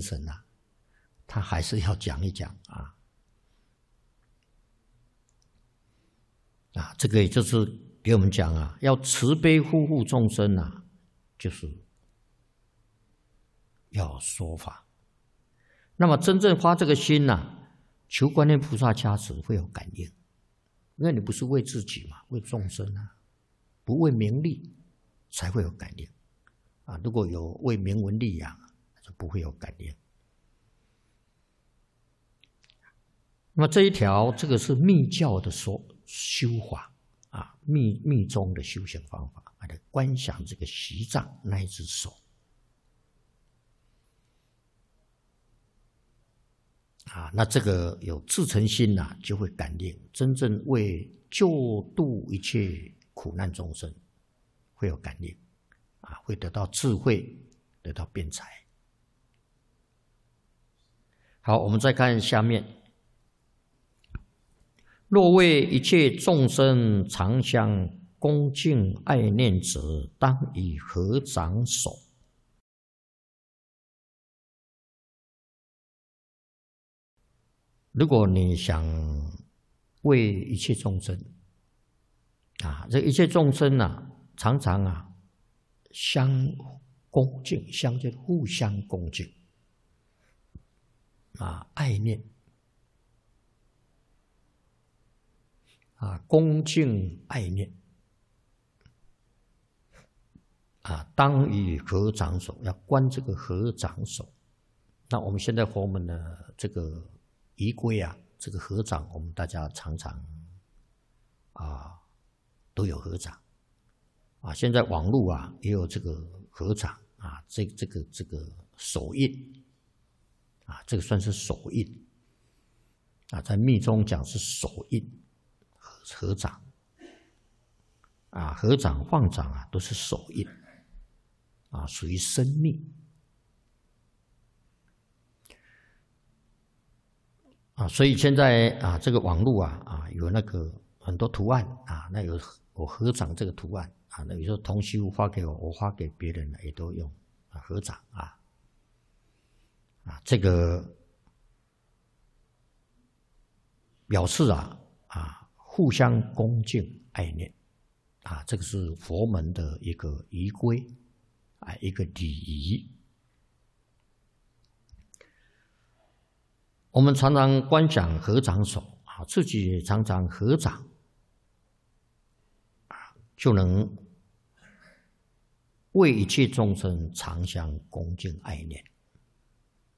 生啊，他还是要讲一讲啊。这个也就是给我们讲啊，要慈悲护护众生啊，就是要说法。那么真正发这个心求观音菩萨加持会有感应，因为你不是为自己嘛，为众生啊，不为名利才会有感应如果有为名闻利养，就不会有感应。那么这一条，这个是密教的修法密宗的修行方法来观想这个习障那一只手那这个有至诚心就会感应，真正为救度一切苦难众生会有感应会得到智慧，得到辩才。好，我们再看下面。若为一切众生常相恭敬爱念者，当以合掌手。如果你想为一切众生这一切众生常常相恭敬，就是互相恭敬爱念恭敬爱念当以合掌手，要观这个合掌手。那我们现在佛门的这个仪规这个合掌，我们大家常常都有合掌现在网络也有这个合掌这个手印这个算是手印在密宗讲是手印合掌合掌放掌都是手印属于生密所以现在这个网络有那个很多图案那有我合掌这个图案那有时候同修发给我，我发给别人也都用合掌这个表示互相恭敬爱念这个是佛门的一个仪规一个礼仪。我们常常观想合掌手自己也常常合掌就能为一切众生常相恭敬爱念